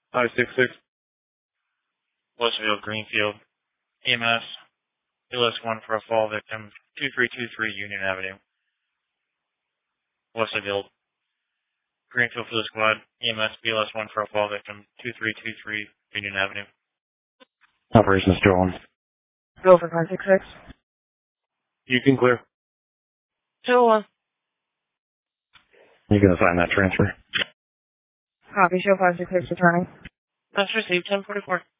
566. Westfield, Greenfield, EMS, BLS-1 for a fall victim, 2323 Union Avenue. Westfield, Greenfield for the squad, EMS, BLS-1 for a fall victim, 2323 Union Avenue. Operations Joel. Go for 566. You can clear. 201. You can assign that transfer. Copy, show 566 returning. That's received, 1044.